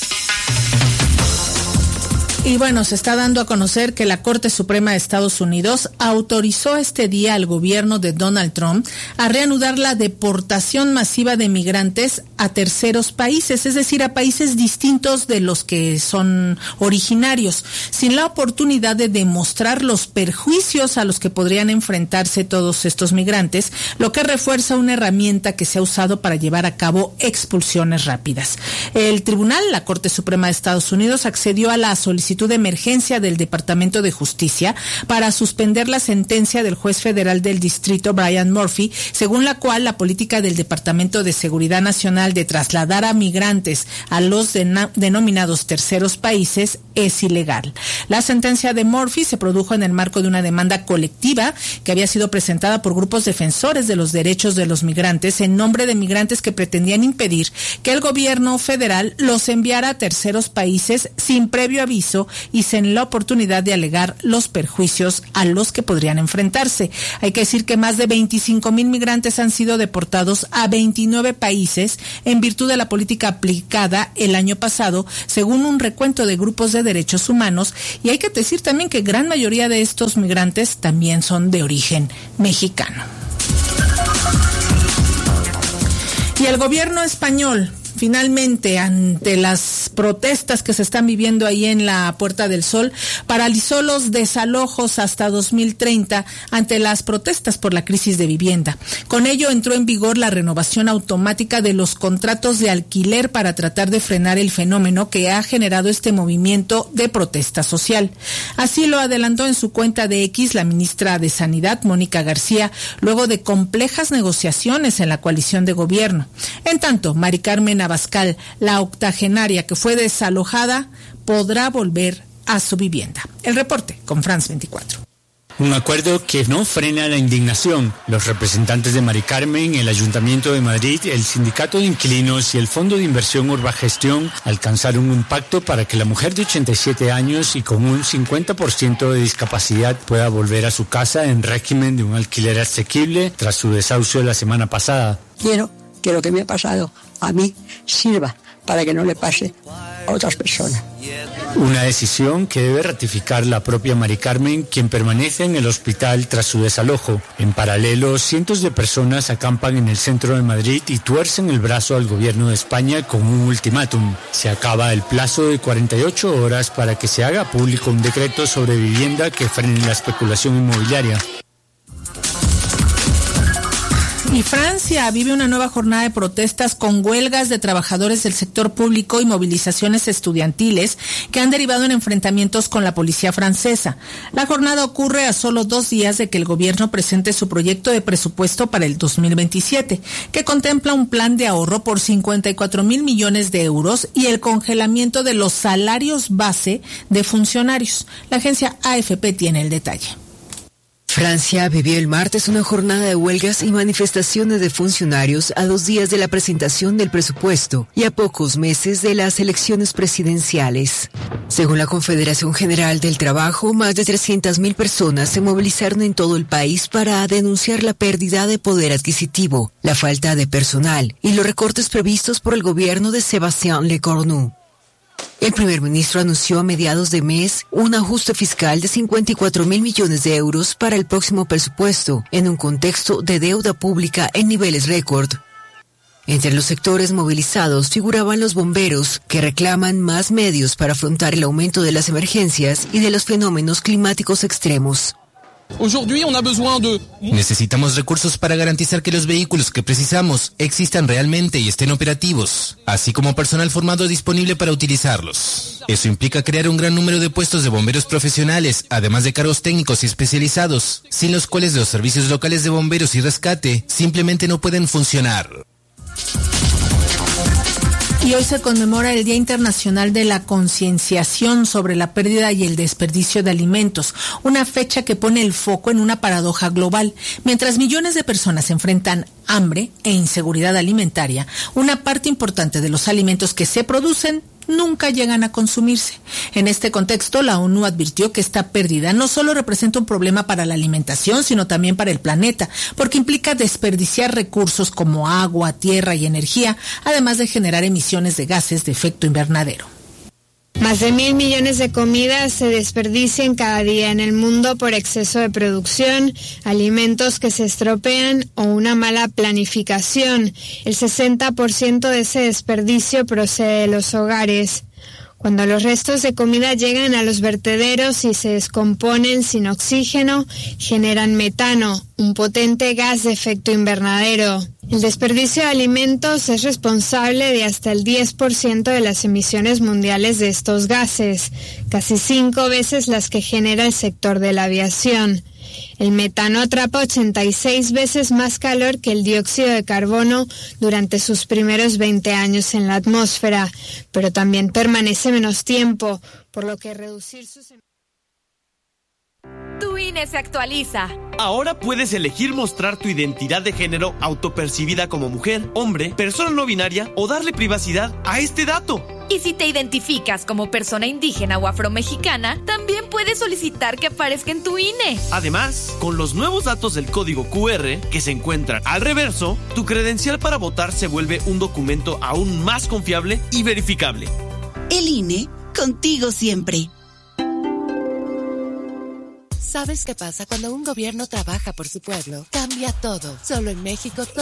Y bueno, se está dando a conocer que la Corte Suprema de Estados Unidos autorizó este día al gobierno de Donald Trump a reanudar la deportación masiva de migrantes a terceros países, es decir, a países distintos de los que son originarios, sin la oportunidad de demostrar los perjuicios a los que podrían enfrentarse todos estos migrantes, lo que refuerza una herramienta que se ha usado para llevar a cabo expulsiones rápidas. El tribunal, la Corte Suprema de Estados Unidos, accedió a la solicitud de emergencia del Departamento de Justicia para suspender la sentencia del juez federal del distrito Brian Murphy, según la cual la política del Departamento de Seguridad Nacional de trasladar a migrantes a los dena- denominados terceros países es ilegal. La sentencia de Murphy se produjo en el marco de una demanda colectiva que había sido presentada por grupos defensores de los derechos de los migrantes en nombre de migrantes que pretendían impedir que el gobierno federal los enviara a terceros países sin previo aviso y sin la oportunidad de alegar los perjuicios a los que podrían enfrentarse. Hay que decir que más de veinticinco mil migrantes han sido deportados a veintinueve países en virtud de la política aplicada el año pasado, según un recuento de grupos de derechos humanos, y hay que decir también que gran mayoría de estos migrantes también son de origen mexicano. Y el gobierno español, finalmente, ante las protestas que se están viviendo ahí en la Puerta del Sol, paralizó los desalojos hasta dos mil treinta ante las protestas por la crisis de vivienda. Con ello entró en vigor la renovación automática de los contratos de alquiler para tratar de frenar el fenómeno que ha generado este movimiento de protesta social. Así lo adelantó en su cuenta de X la ministra de Sanidad, Mónica García, luego de complejas negociaciones en la coalición de gobierno. En tanto, Mari Carmen Abascal, la octogenaria que fue desalojada, podrá volver a su vivienda. El reporte con France veinticuatro. Un acuerdo que no frena la indignación. Los representantes de Mari Carmen, el Ayuntamiento de Madrid, el Sindicato de Inquilinos y el Fondo de Inversión Urbagestión alcanzaron un pacto para que la mujer de ochenta y siete años y con un cincuenta por ciento de discapacidad pueda volver a su casa en régimen de un alquiler asequible tras su desahucio la semana pasada. Quiero que lo que me ha pasado a mí sirva para que no le pase a otras personas. Una decisión que debe ratificar la propia Mari Carmen, quien permanece en el hospital tras su desalojo. En paralelo, cientos de personas acampan en el centro de Madrid y tuercen el brazo al gobierno de España con un ultimátum. Se acaba el plazo de cuarenta y ocho horas para que se haga público un decreto sobre vivienda que frene la especulación inmobiliaria. Y Francia vive una nueva jornada de protestas con huelgas de trabajadores del sector público y movilizaciones estudiantiles que han derivado en enfrentamientos con la policía francesa. La jornada ocurre a solo dos días de que el gobierno presente su proyecto de presupuesto para el dos mil veintisiete, que contempla un plan de ahorro por cincuenta y cuatro mil millones de euros y el congelamiento de los salarios base de funcionarios. La agencia A F P tiene el detalle. Francia vivió el martes una jornada de huelgas y manifestaciones de funcionarios a dos días de la presentación del presupuesto y a pocos meses de las elecciones presidenciales. Según la Confederación General del Trabajo, más de trescientas mil personas se movilizaron en todo el país para denunciar la pérdida de poder adquisitivo, la falta de personal y los recortes previstos por el gobierno de Sébastien Lecornu. El primer ministro anunció a mediados de mes un ajuste fiscal de cincuenta y cuatro mil millones de euros para el próximo presupuesto, en un contexto de deuda pública en niveles récord. Entre los sectores movilizados figuraban los bomberos, que reclaman más medios para afrontar el aumento de las emergencias y de los fenómenos climáticos extremos. Necesitamos recursos para garantizar que los vehículos que precisamos existan realmente y estén operativos, así como personal formado disponible para utilizarlos. Eso implica crear un gran número de puestos de bomberos profesionales, además de cargos técnicos y especializados, sin los cuales los servicios locales de bomberos y rescate simplemente no pueden funcionar. Y hoy se conmemora el Día Internacional de la Concienciación sobre la pérdida y el desperdicio de alimentos, una fecha que pone el foco en una paradoja global. Mientras millones de personas enfrentan hambre e inseguridad alimentaria, una parte importante de los alimentos que se producen nunca llegan a consumirse. En este contexto, la ONU advirtió que esta pérdida no solo representa un problema para la alimentación, sino también para el planeta, porque implica desperdiciar recursos como agua, tierra y energía, además de generar emisiones de gases de efecto invernadero. Más de mil millones de comidas se desperdician cada día en el mundo por exceso de producción, alimentos que se estropean o una mala planificación. El sesenta por ciento de ese desperdicio procede de los hogares. Cuando los restos de comida llegan a los vertederos y se descomponen sin oxígeno, generan metano, un potente gas de efecto invernadero. El desperdicio de alimentos es responsable de hasta el diez por ciento de las emisiones mundiales de estos gases, casi cinco veces las que genera el sector de la aviación. El metano atrapa ochenta y seis veces más calor que el dióxido de carbono durante sus primeros veinte años en la atmósfera, pero también permanece menos tiempo, por lo que reducir sus emisiones. Tu I N E se actualiza. Ahora puedes elegir mostrar tu identidad de género autopercibida como mujer, hombre, persona no binaria o darle privacidad a este dato. Y si te identificas como persona indígena o afromexicana, también puedes solicitar que aparezca en tu I N E. Además, con los nuevos datos del código Q R que se encuentran al reverso, tu credencial para votar se vuelve un documento aún más confiable y verificable. El I N E, contigo siempre. ¿Sabes qué pasa cuando un gobierno trabaja por su pueblo? Cambia todo. Solo en México todo